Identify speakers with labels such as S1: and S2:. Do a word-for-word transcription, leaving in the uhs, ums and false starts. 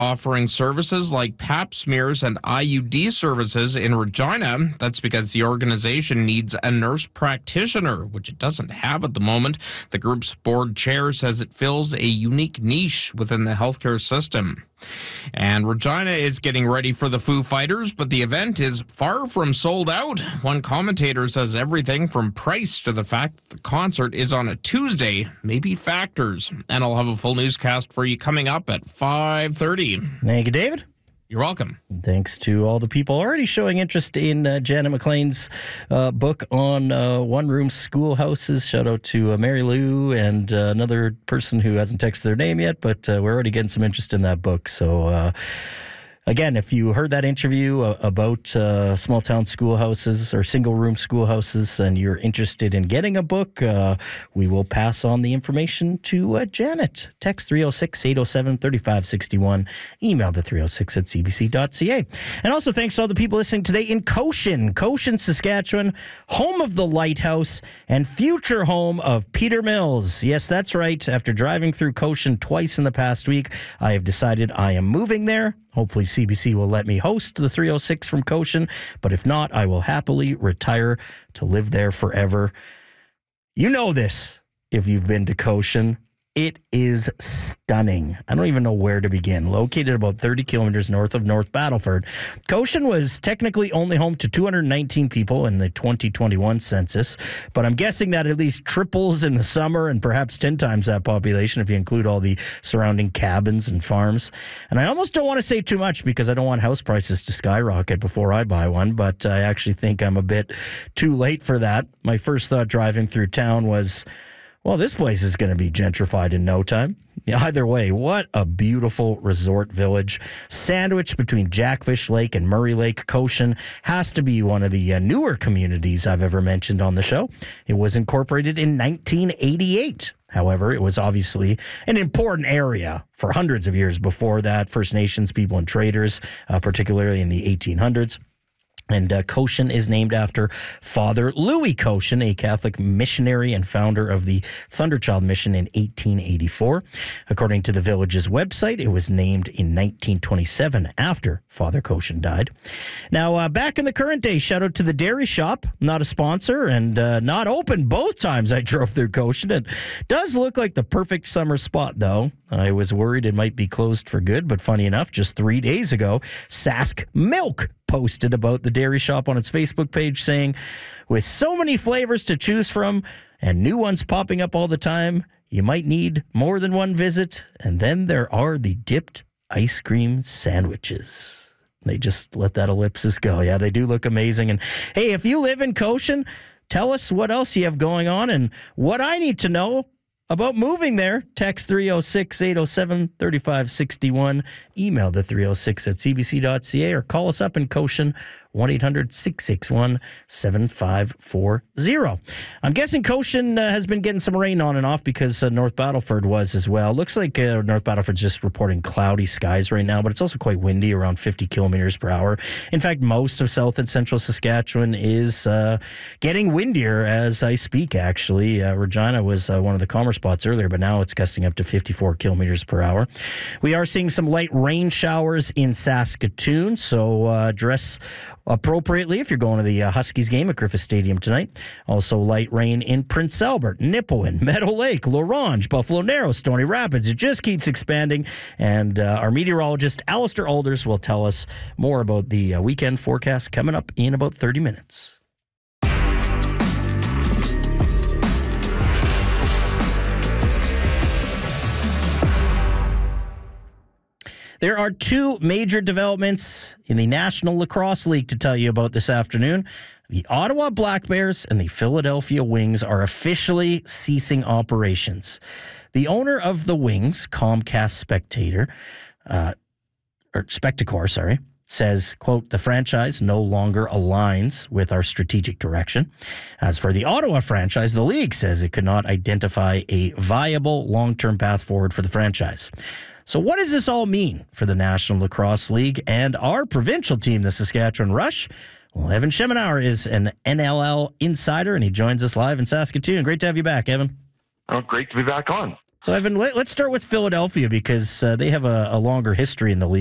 S1: offering services like pap smears and I U D services in Regina. That's because the organization needs a nurse practitioner, which it doesn't have at the moment. The group's board chair says it fills a unique niche within the healthcare system. And Regina is getting ready for the Foo Fighters, but the event is far from sold out. One commentator says everything from price to the fact that the concert is on a Tuesday may be factors. And I'll have a full newscast for you coming up at five thirty.
S2: Thank you, David.
S1: You're welcome.
S2: Thanks to all the people already showing interest in uh, Janet McLean's uh, book on uh, one-room schoolhouses. Shout out to uh, Mary Lou and uh, another person who hasn't texted their name yet, but uh, we're already getting some interest in that book. So, uh, again, if you heard that interview uh, about uh, small-town schoolhouses or single-room schoolhouses and you're interested in getting a book, uh, we will pass on the information to uh, Janet. Text three oh six, eight oh seven, three five six one. Email the three oh six at c b c dot c a. And also thanks to all the people listening today in Cochin, Cochin, Saskatchewan, home of the Lighthouse and future home of Peter Mills. Yes, that's right. After driving through Cochin twice in the past week, I have decided I am moving there. Hopefully C B C will let me host the three oh six from Cochin, but if not, I will happily retire to live there forever. You know this if you've been to Cochin. It is stunning. I don't even know where to begin. Located about thirty kilometers north of North Battleford, Cochin was technically only home to two hundred nineteen people in the twenty twenty-one census, but I'm guessing that at least triples in the summer and perhaps ten times that population if you include all the surrounding cabins and farms. And I almost don't want to say too much because I don't want house prices to skyrocket before I buy one, but I actually think I'm a bit too late for that. My first thought driving through town was, well, this place is going to be gentrified in no time. Either way, what a beautiful resort village. Sandwiched between Jackfish Lake and Murray Lake, Cochin has to be one of the uh, newer communities I've ever mentioned on the show. It was incorporated in nineteen eighty-eight. However, it was obviously an important area for hundreds of years before that. First Nations people and traders, uh, particularly in the eighteen hundreds. And uh, Cochin is named after Father Louis Cochin, a Catholic missionary and founder of the Thunderchild Mission in eighteen eighty-four. According to the village's website, it was named in nineteen twenty-seven after Father Cochin died. Now, uh, back in the current day, shout out to the Dairy Shop, not a sponsor and uh, not open both times I drove through Cochin. It does look like the perfect summer spot, though. I was worried it might be closed for good, but funny enough, just three days ago, Sask Milk posted about the Dairy Shop on its Facebook page saying, with so many flavors to choose from and new ones popping up all the time, you might need more than one visit. And then there are the dipped ice cream sandwiches. They just let that ellipsis go. Yeah, they do look amazing. And hey, if you live in Cochin, tell us what else you have going on and what I need to know about moving there. Text three oh six, eight oh seven, three five six one. Email the three oh six at c b c dot c a or call us up in Cochin, one eight hundred, six six one, seven five four zero. I'm guessing Cochin uh, has been getting some rain on and off because uh, North Battleford was as well. Looks like uh, North Battleford's just reporting cloudy skies right now, but it's also quite windy, around fifty kilometers per hour. In fact, most of South and Central Saskatchewan is uh, getting windier as I speak, actually. Uh, Regina was uh, one of the calmer spots earlier, but now it's gusting up to fifty-four kilometers per hour. We are seeing some light rain showers in Saskatoon, so uh, dress appropriately if you're going to the uh, Huskies game at Griffith Stadium tonight. Also light rain in Prince Albert, Nipawin, Meadow Lake, Lorange, Buffalo Narrows, Stony Rapids. It just keeps expanding, and uh, our meteorologist Alistair Alders will tell us more about the uh, weekend forecast coming up in about thirty minutes. There are two major developments in the National Lacrosse League to tell you about this afternoon. The Ottawa Black Bears and the Philadelphia Wings are officially ceasing operations. The owner of the Wings, Comcast Spectator, uh, or Spectacor, sorry, says, quote, the franchise no longer aligns with our strategic direction. As for the Ottawa franchise, the league says it could not identify a viable long-term path forward for the franchise. So what does this all mean for the National Lacrosse League and our provincial team, the Saskatchewan Rush? Well, Evan Schemenauer is an N L L insider, and he joins us live in Saskatoon. Great to have you back, Evan.
S3: Oh, great to be back on.
S2: So, Evan, let, let's start with Philadelphia because uh, they have a, a longer history in the league.